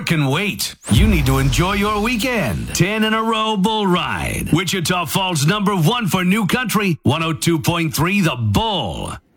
can wait. You need to enjoy your weekend. 10 in a row bull ride. Wichita Falls #1 for New Country, 102.3 The Bull.